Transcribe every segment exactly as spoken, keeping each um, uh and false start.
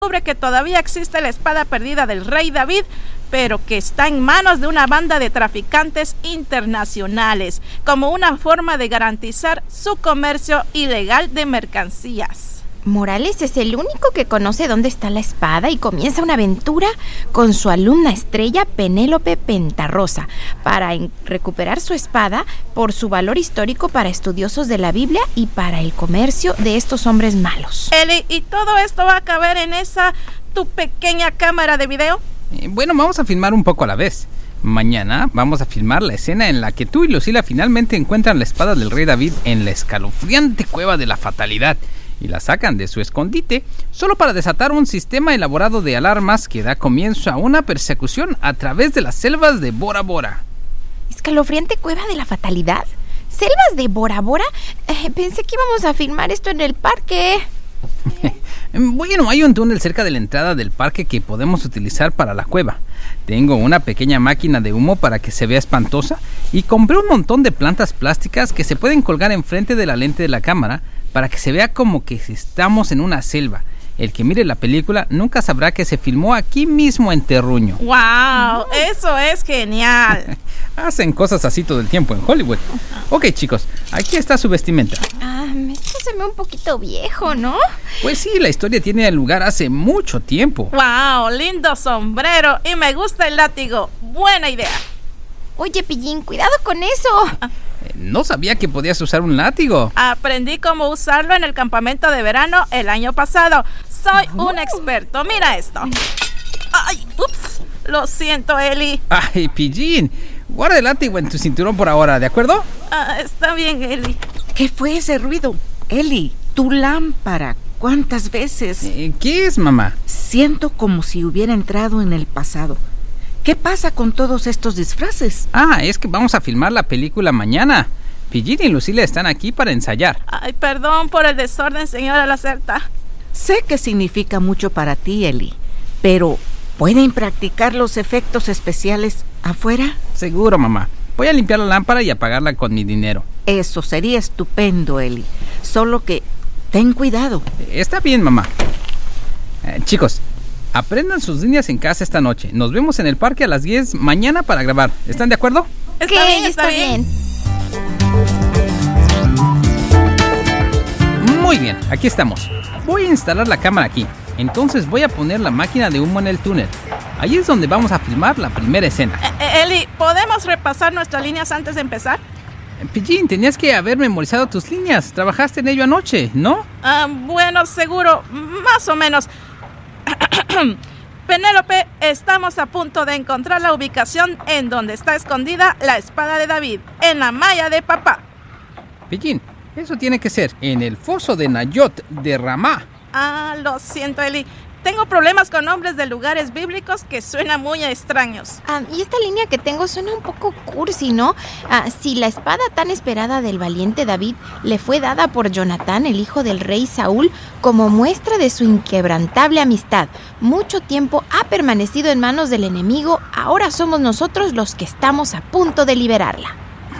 descubre que todavía existe la espada perdida del rey David, pero que está en manos de una banda de traficantes internacionales, como una forma de garantizar su comercio ilegal de mercancías. Morales es el único que conoce dónde está la espada y comienza una aventura con su alumna estrella Penélope Pentarrosa para en- recuperar su espada por su valor histórico para estudiosos de la Biblia y para el comercio de estos hombres malos. Eli, ¿y todo esto va a caber en esa tu pequeña cámara de video? Eh, bueno, vamos a filmar un poco a la vez. Mañana vamos a filmar la escena en la que tú y Lucila finalmente encuentran la espada del rey David en la escalofriante cueva de la fatalidad y la sacan de su escondite solo para desatar un sistema elaborado de alarmas que da comienzo a una persecución a través de las selvas de Bora Bora. ¿Escalofriante cueva de la fatalidad? ¿Selvas de Bora Bora? Eh, pensé que íbamos a filmar esto en el parque. Bueno, hay un túnel cerca de la entrada del parque que podemos utilizar para la cueva. Tengo una pequeña máquina de humo para que se vea espantosa y compré un montón de plantas plásticas que se pueden colgar enfrente de la lente de la cámara para que se vea como que estamos en una selva. El que mire la película nunca sabrá que se filmó aquí mismo en Terruño. ¡Wow! Eso es genial. Hacen cosas así todo el tiempo en Hollywood. Ok, chicos, aquí está su vestimenta. Ah, esto se ve un poquito viejo, ¿no? Pues sí, la historia tiene lugar hace mucho tiempo. ¡Wow! Lindo sombrero y me gusta el látigo. Buena idea. Oye, Pillín, cuidado con eso. No sabía que podías usar un látigo. Aprendí cómo usarlo en el campamento de verano el año pasado. Soy un experto. Mira esto. ¡Ay! ¡Ups! Lo siento, Eli. Ay, Pillín, guarda el látigo en tu cinturón por ahora, ¿de acuerdo? Ah, está bien, Eli. ¿Qué fue ese ruido? Eli, tu lámpara. ¿Cuántas veces? Eh, ¿Qué es, mamá? Siento como si hubiera entrado en el pasado. ¿Qué pasa con todos estos disfraces? Ah, es que vamos a filmar la película mañana. Pillín y Lucila están aquí para ensayar. Ay, perdón por el desorden, señora Lacerta. Sé que significa mucho para ti, Eli, pero ¿pueden practicar los efectos especiales afuera? Seguro, mamá. Voy a limpiar la lámpara y apagarla con mi dinero. Eso sería estupendo, Eli. Solo que ten cuidado. Está bien, mamá. Eh, chicos, aprendan sus líneas en casa esta noche. Nos vemos en el parque a las diez mañana para grabar. ¿Están de acuerdo? Está Ok, bien, está bien. Muy bien, aquí estamos. Voy a instalar la cámara aquí. Entonces voy a poner la máquina de humo en el túnel. Ahí es donde vamos a filmar la primera escena. Eh, eh, Eli, ¿podemos repasar nuestras líneas antes de empezar? Eh, Pillín, tenías que haber memorizado tus líneas. Trabajaste en ello anoche, ¿no? Ah, bueno, seguro, más o menos. Penélope, estamos a punto de encontrar la ubicación en donde está escondida la espada de David, en la malla de papá. Pillín, eso tiene que ser en el foso de Nayot de Ramá. Ah, lo siento, Eli. Tengo problemas con nombres de lugares bíblicos que suenan muy extraños. Ah, y esta línea que tengo suena un poco cursi, ¿no? Ah, si la espada tan esperada del valiente David le fue dada por Jonatán, el hijo del rey Saúl, como muestra de su inquebrantable amistad, mucho tiempo ha permanecido en manos del enemigo, ahora somos nosotros los que estamos a punto de liberarla.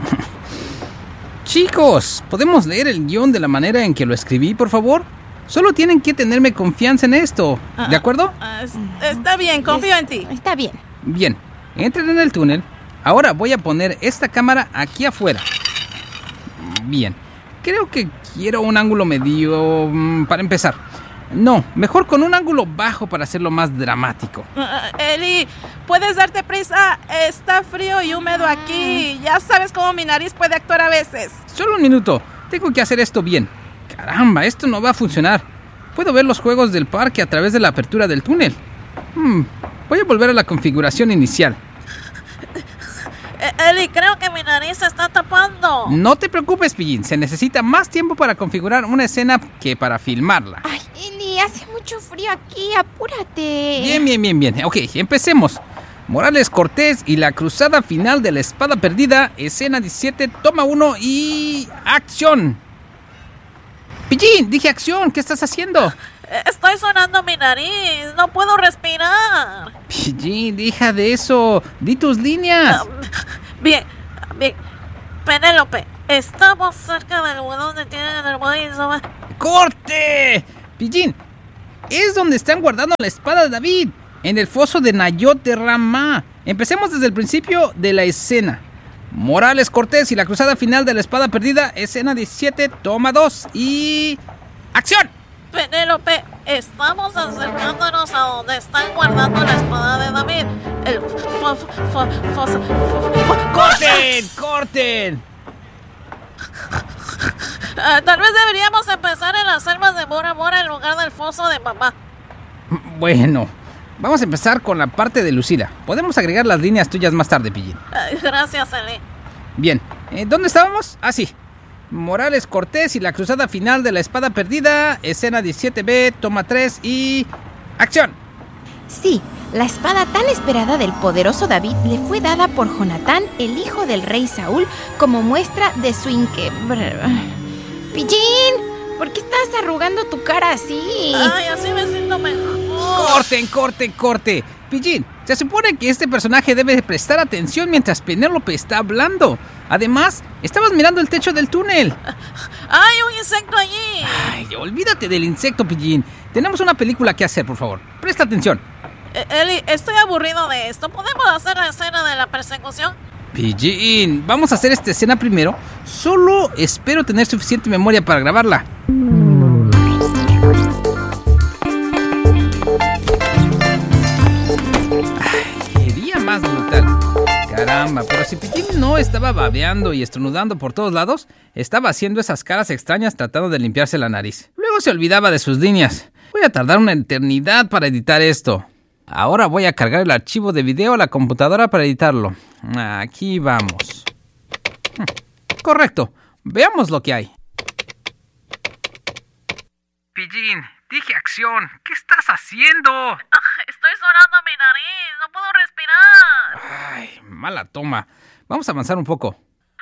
Chicos, ¿podemos leer el guión de la manera en que lo escribí, por favor? Solo tienen que tenerme confianza en esto, ¿de acuerdo? Ah, es- está bien, confío en ti. Está bien. Bien, entren en el túnel. Ahora voy a poner esta cámara aquí afuera. Bien, creo que quiero un ángulo medio mm, para empezar. No, mejor con un ángulo bajo para hacerlo más dramático. Ah, Eli, ¿puedes darte prisa? Está frío y húmedo aquí. Ya sabes cómo mi nariz puede actuar a veces. Solo un minuto, tengo que hacer esto bien. Caramba, esto no va a funcionar. Puedo ver los juegos del parque a través de la apertura del túnel. Hmm, voy a volver a la configuración inicial. Eh, Eli, creo que mi nariz se está tapando. No te preocupes, Pillín, se necesita más tiempo para configurar una escena que para filmarla. Ay, Eli, hace mucho frío aquí, apúrate. Bien, bien, bien, bien. Ok, empecemos. Morales Cortés y la cruzada final de la espada perdida, escena diecisiete, toma uno y... ¡acción! Pillín, dije acción, ¿qué estás haciendo? Eh, Estoy sonando mi nariz. No puedo respirar. Pillín, deja de eso. Di tus líneas. Bien, bien. Penélope, estamos cerca del lugar donde tienen el maíz. ¡Corte! Pillín, Es donde están guardando la espada de David, en el foso de Nayot de Ramá. Empecemos desde el principio de la escena. Morales Cortés y la cruzada final de la espada perdida, escena diecisiete, toma dos y... ¡acción! Penélope, estamos acercándonos a donde están guardando la espada de David. El... Fo, fo, fo, fo, fo, ¡corten! ¡Corten! Uh, tal vez deberíamos empezar en las selvas de Bora Bora en lugar del foso de mamá. Bueno, vamos a empezar con la parte de Lucila. Podemos agregar las líneas tuyas más tarde, Pillín. Uh, gracias, Eli. Bien, eh, ¿dónde estábamos? Ah, sí. Morales Cortés y la cruzada final de la espada perdida, escena diecisiete B, toma tres y... ¡acción! Sí, la espada tan esperada del poderoso David le fue dada por Jonatán, el hijo del rey Saúl, como muestra de su inquebra... ¡Pillín! ¿Por qué estás arrugando tu cara así? Ay, así me siento mejor. ¡Corten, corten, corte! Pillín, se supone que este personaje debe prestar atención mientras Penélope está hablando. Además, estabas mirando el techo del túnel. ¡Hay un insecto allí! Ay, olvídate del insecto, Pillín. Tenemos una película que hacer, por favor. Presta atención. Eh, Eli, estoy aburrido de esto. ¿Podemos hacer la escena de la persecución? Pillín, vamos a hacer esta escena primero. Solo espero tener suficiente memoria para grabarla. Ay, quería más brutal. Caramba, pero si Pillín no estaba babeando y estornudando por todos lados, estaba haciendo esas caras extrañas tratando de limpiarse la nariz. Luego se olvidaba de sus líneas. Voy a tardar una eternidad para editar esto. Ahora voy a cargar el archivo de video a la computadora para editarlo. Aquí vamos. Correcto. Veamos lo que hay. Pillín, dije acción. ¿Qué estás haciendo? Estoy sonando mi nariz. No puedo respirar. Ay, mala toma. Vamos a avanzar un poco.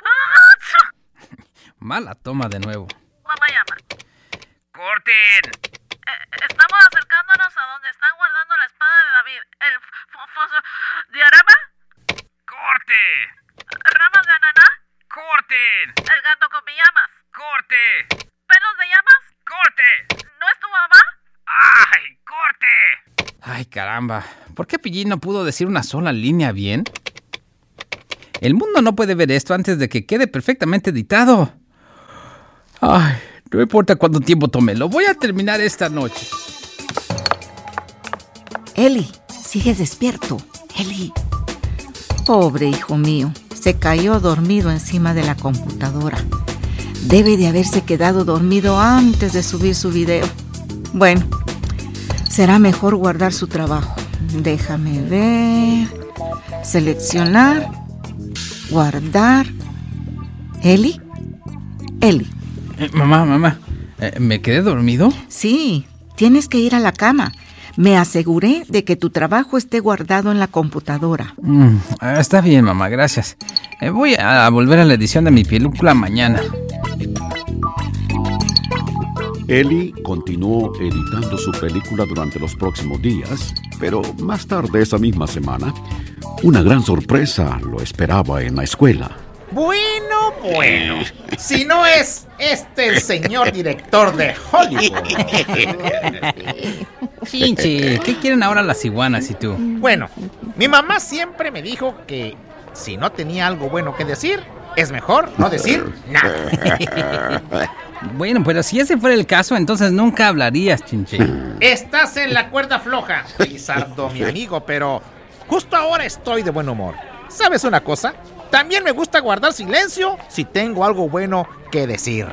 Mala toma de nuevo. Mamá llama. ¡Corten! Eh, estamos acercándonos a donde están guardando la espada de David. El foso de Arama. ¡Corte! ¿Ramas de ananá? ¡Corten! ¿El gato con pijamas? ¡Corte! ¿Pelos de llamas? ¡Corte! ¿No es tu mamá? ¡Ay, corte! Ay, caramba. ¿Por qué Pillín no pudo decir una sola línea bien? El mundo no puede ver esto antes de que quede perfectamente editado. Ay, no importa cuánto tiempo tome, lo voy a terminar esta noche. Eli, sigues despierto. Eli. Pobre hijo mío, se cayó dormido encima de la computadora. Debe de haberse quedado dormido antes de subir su video. Bueno, será mejor guardar su trabajo. Déjame ver. Seleccionar. Guardar. Eli. Eli. Eh, mamá, mamá, eh, ¿me quedé dormido? Sí, tienes que ir a la cama. Me aseguré de que tu trabajo esté guardado en la computadora. Mm, está bien, mamá, gracias. Eh, voy a volver a la edición de mi película mañana. Eli continuó editando su película durante los próximos días, pero más tarde esa misma semana, una gran sorpresa lo esperaba en la escuela. Bueno, bueno, si no es este el señor director de Hollywood. Chinche, ¿qué quieren ahora las iguanas y tú? Bueno, mi mamá siempre me dijo que si no tenía algo bueno que decir, es mejor no decir nada. Bueno, pero si ese fuera el caso, entonces nunca hablarías, Chinche. Estás en la cuerda floja, Lizardo, mi amigo, pero justo ahora estoy de buen humor. ¿Sabes una cosa? También me gusta guardar silencio si tengo algo bueno que decir.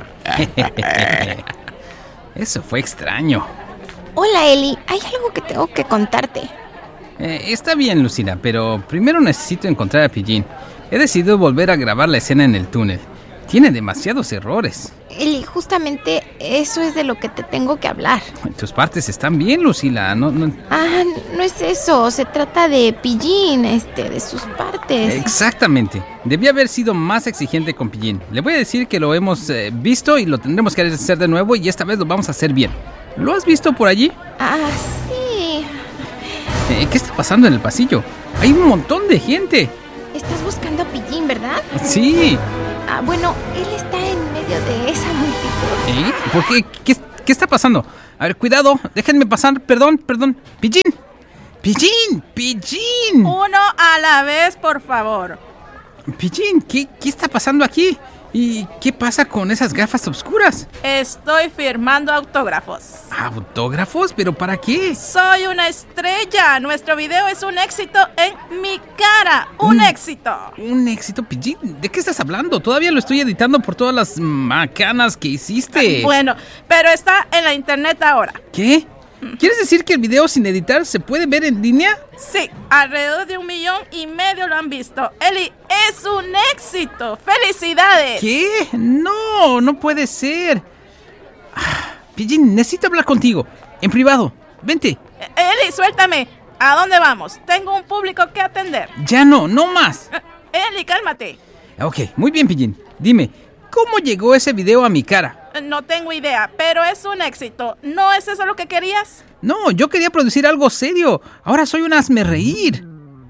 Eso fue extraño. Hola, Eli. Hay algo que tengo que contarte. Eh, está bien, Lucila, pero primero necesito encontrar a Pillín. He decidido volver a grabar la escena en el túnel. Tiene demasiados errores. Eli, justamente eso es de lo que te tengo que hablar. Tus partes están bien, Lucila. No, no... Ah, no es eso. Se trata de Pillín, este, de sus partes. Exactamente. Debí haber sido más exigente con Pillín. Le voy a decir que lo hemos eh, visto y lo tendremos que hacer de nuevo y esta vez lo vamos a hacer bien. ¿Lo has visto por allí? Ah, sí. Eh, ¿Qué está pasando en el pasillo? Hay un montón de gente. Estás buscando a Pillín, ¿verdad? Sí. Ah, bueno, él está en medio de esa multitud. ¿Eh? ¿Por qué? ¿Qué, qué está pasando? A ver, cuidado, déjenme pasar, perdón, perdón. Pillín, Pillín, Pillín. Uno a la vez, por favor. Pillín, ¿qué, qué está pasando aquí? ¿Y qué pasa con esas gafas oscuras? Estoy firmando autógrafos. ¿Autógrafos? ¿Pero para qué? Soy una estrella. Nuestro video es un éxito en mi cara. Un, un éxito. ¿Un éxito, Pillín? ¿De qué estás hablando? Todavía lo estoy editando por todas las macanas que hiciste. Bueno, pero está en la internet ahora. ¿Qué? ¿Quieres decir que el video sin editar se puede ver en línea? Sí, alrededor de un millón y medio lo han visto. Eli, es un éxito. ¡Felicidades! ¿Qué? No, no puede ser. Ah, Pillín, necesito hablar contigo. En privado. Vente. Eli, suéltame. ¿A dónde vamos? Tengo un público que atender. Ya no, no más. Eli, cálmate. Ok, muy bien, Pillín. Dime, ¿cómo llegó ese video a mi cara? No tengo idea, pero es un éxito. ¿No es eso lo que querías? No, yo quería producir algo serio. Ahora soy un hazmerreír.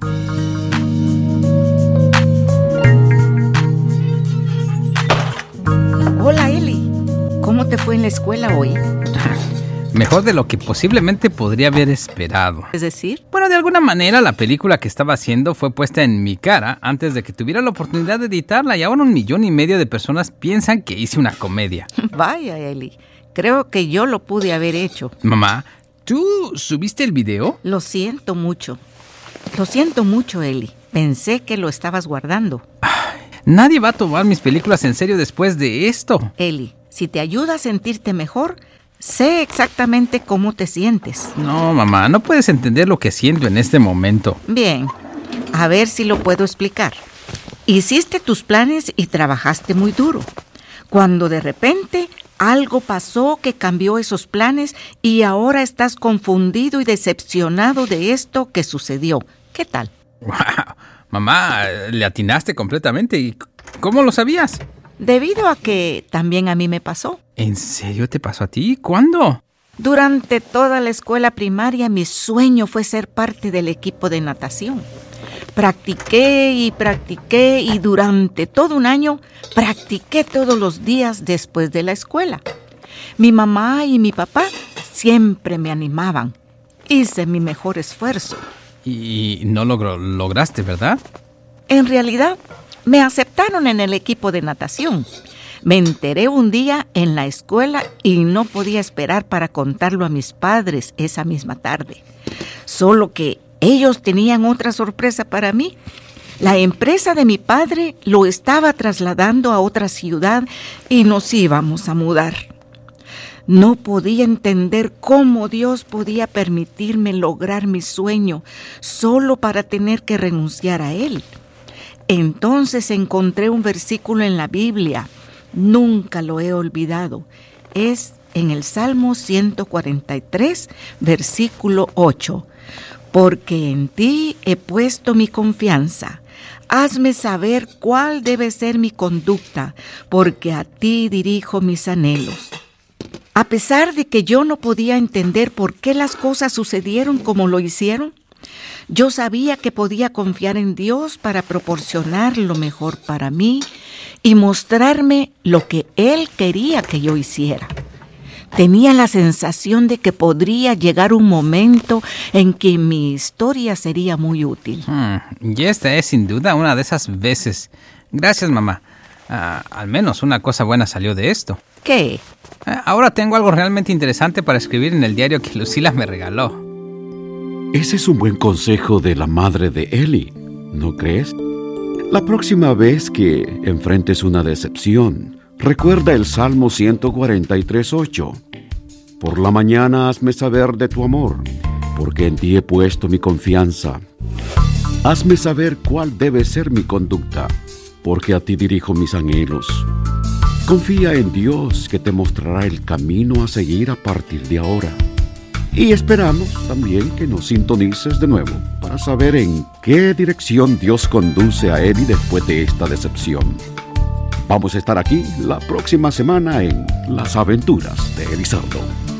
Hola, Eli. ¿Cómo te fue en la escuela hoy? Mejor de lo que posiblemente podría haber esperado. ¿Es decir? Bueno, de alguna manera la película que estaba haciendo fue puesta en mi cara antes de que tuviera la oportunidad de editarla y ahora un millón y medio de personas piensan que hice una comedia. Vaya, Eli. Creo que yo lo pude haber hecho. Mamá, ¿tú subiste el video? Lo siento mucho. Lo siento mucho, Eli. Pensé que lo estabas guardando. Ay, nadie va a tomar mis películas en serio después de esto. Eli, si te ayuda a sentirte mejor, sé exactamente cómo te sientes. No, mamá, no puedes entender lo que siento en este momento. Bien, a ver si lo puedo explicar. Hiciste tus planes y trabajaste muy duro. Cuando de repente algo pasó que cambió esos planes y ahora estás confundido y decepcionado de esto que sucedió. ¿Qué tal? Wow, mamá, le atinaste completamente. ¿Y cómo lo sabías? Debido a que también a mí me pasó. ¿En serio te pasó a ti? ¿Cuándo? Durante toda la escuela primaria mi sueño fue ser parte del equipo de natación. Practiqué y practiqué y durante todo un año practiqué todos los días después de la escuela. Mi mamá y mi papá siempre me animaban. Hice mi mejor esfuerzo. Y no logro, lograste, ¿verdad? En realidad, me aceptaron en el equipo de natación. Me enteré un día en la escuela y no podía esperar para contarlo a mis padres esa misma tarde. Solo que ellos tenían otra sorpresa para mí. La empresa de mi padre lo estaba trasladando a otra ciudad y nos íbamos a mudar. No podía entender cómo Dios podía permitirme lograr mi sueño solo para tener que renunciar a él. Entonces encontré un versículo en la Biblia. Nunca lo he olvidado. Es en el Salmo ciento cuarenta y tres, versículo ocho. Porque en ti he puesto mi confianza. Hazme saber cuál debe ser mi conducta, porque a ti dirijo mis anhelos. A pesar de que yo no podía entender por qué las cosas sucedieron como lo hicieron, yo sabía que podía confiar en Dios para proporcionar lo mejor para mí y mostrarme lo que Él quería que yo hiciera. Tenía la sensación de que podría llegar un momento en que mi historia sería muy útil. Hmm, y esta es sin duda una de esas veces. Gracias, mamá. Uh, al menos una cosa buena salió de esto. ¿Qué? Uh, ahora tengo algo realmente interesante para escribir en el diario que Lucila me regaló. Ese es un buen consejo de la madre de Eli, ¿no crees? La próxima vez que enfrentes una decepción, recuerda el Salmo ciento cuarenta y tres, ocho. Por la mañana hazme saber de tu amor, porque en ti he puesto mi confianza. Hazme saber cuál debe ser mi conducta, porque a ti dirijo mis anhelos. Confía en Dios, que te mostrará el camino a seguir a partir de ahora. Y esperamos también que nos sintonices de nuevo para saber en qué dirección Dios conduce a Eli después de esta decepción. Vamos a estar aquí la próxima semana en Las Aventuras de Elizardo.